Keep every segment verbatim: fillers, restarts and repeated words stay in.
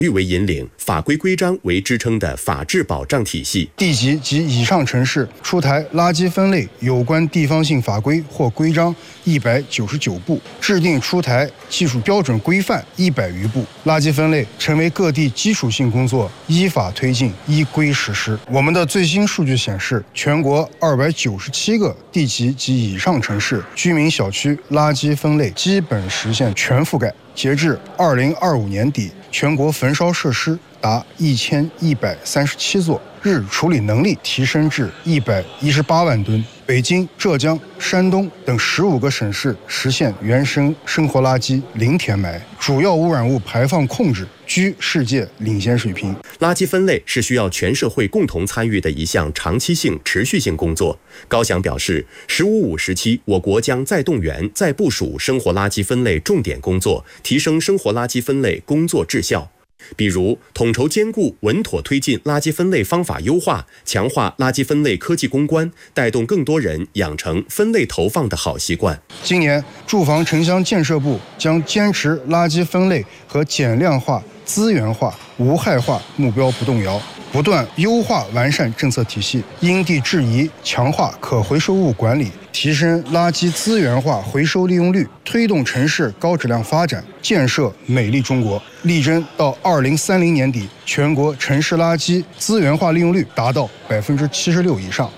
律为引领、法规规章为支撑的法治保障体系。 地级及以上城市出台垃圾分类有关地方性法规或规章一百九十九部，制定出台技术标准规范一百余部，垃圾分类成为各地基础性工作，依法推进，依规实施。我们的最新数据显示，全国二百九十七个地级及以上城市居民小区垃圾分类基本实现全覆盖。截至二零二五年底，全国焚烧设施达一千一百三十七座，日处理能力提升至一百一十八万吨。北京、浙江、山东等十五个省市实现原生生活垃圾零填埋，主要污染物排放控制居世界领先水平。 垃圾分类是需要全社会共同参与的一项长期性、持续性工作。高翔表示，十五五时期，我国将再动员、再部署生活垃圾分类重点工作，提升生活垃圾分类工作质效。比如，统筹兼顾、稳妥推进垃圾分类方法优化，强化垃圾分类科技攻关，带动更多人养成分类投放的好习惯。 今年，住房城乡建设部将坚持垃圾分类和减量化、资源化、无害化目标不动摇，不断优化完善政策体系，因地制宜强化可回收物管理，提升垃圾资源化回收利用率，推动城市高质量发展，建设美丽中国，力争到二零三零年底，全国城市垃圾资源化利用率达到百分之七十六以上。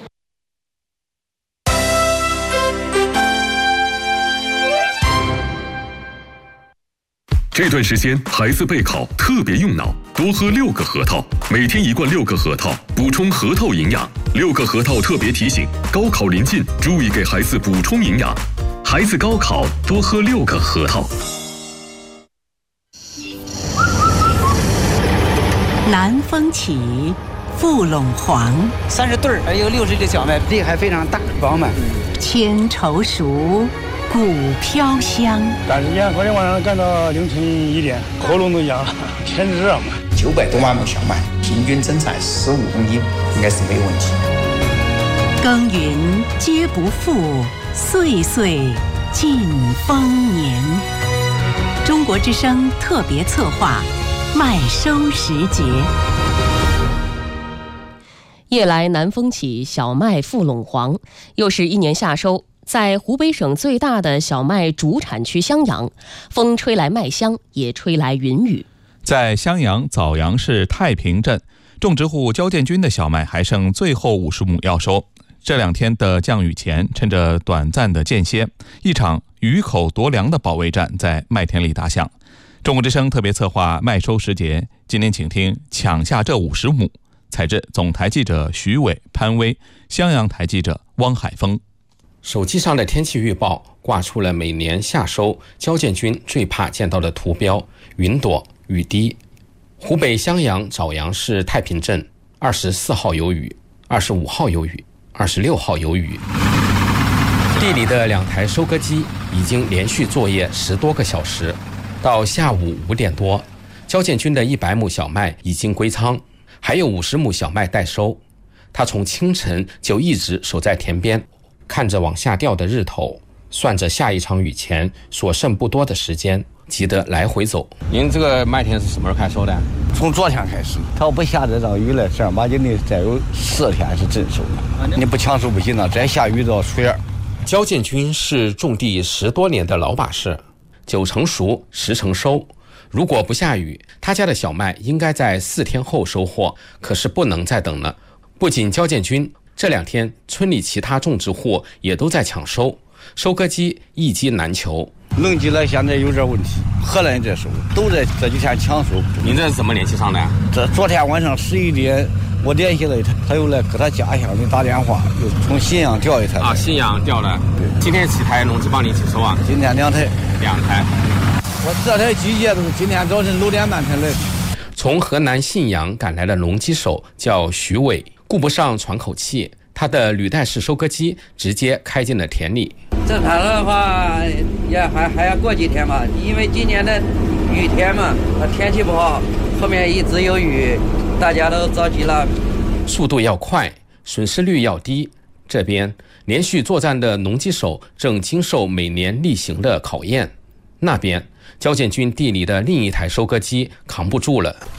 这段时间孩子备考特别用脑，多喝六个核桃，每天一罐六个核桃，补充核桃营养。六个核桃特别提醒：高考临近，注意给孩子补充营养。孩子高考多喝六个核桃。 南风起，富陇黄， 三十对儿，还有六十粒小麦，粒还非常大饱满。 千愁熟，谷飘香。 赶时间，昨天晚上干到凌晨一点，喉咙都痒了，天热嘛。 九百多万亩小麦，平均增产十五公斤，应该是没有问题。 耕耘皆不负，岁岁尽丰年。中国之声特别策划，麦收时节。 夜来南风起，小麦富陇黄。又是一年夏收，在湖北省最大的小麦主产区襄阳，风吹来麦香，也吹来云雨。 在襄阳枣阳市太平镇，种植户焦建军的小麦还剩最后五十亩要收。这两天的降雨前，趁着短暂的间歇，一场雨口夺粮的保卫战在麦田里打响。中国之声特别策划麦收时节，今天请听抢下这五十亩。采自总台记者徐伟、潘威，襄阳台记者汪海峰。 手机上的天气预报挂出了每年夏收焦建军最怕见到的图标：云朵、雨滴。湖北襄阳枣阳市太平镇二十四号有雨，二十五号有雨，二十六号有雨。地里的两台收割机已经连续作业十多个小时，到下午五点多，焦建军的一百亩小麦已经归仓，还有五十亩小麦待收。他从清晨就一直守在田边，看着往下掉的日头，算着下一场雨前所剩不多的时间，急得来回走。 您这个麦田是什么时候开始收的？ 从昨天开始，它要不下这场雨了，正儿八经的再有四天是真收的。你不抢收不行了，再下雨到水儿。 焦建军是种地十多年的老把式，九成熟，十成收。如果不下雨，他家的小麦应该在四天后收获，可是不能再等了。不仅焦建军，这两天村里其他种植户也都在抢收，收割机一机难求。 冷季了，现在有点问题，荷兰这收都在这几天抢收。 您这是怎么联系上的呀？ 这昨天晚上十一点，我联系了他，他又来给他家乡的打电话，又从信阳调一台。 啊，信阳调了。对，今天几台农机帮你一起收啊？ 今天两台。 两台。 我这台机械都是今天早晨六点半才来。 从河南信阳赶来的农机手叫徐伟，顾不上喘口气，他的履带式收割机直接开进了田里。 正常的话也还还要过几天吧，因为今年的雨天嘛，天气不好，后面一直有雨，大家都着急了。 速度要快，损失率要低。这边连续作战的农机手正经受每年例行的考验，那边焦建军地里的另一台收割机扛不住了。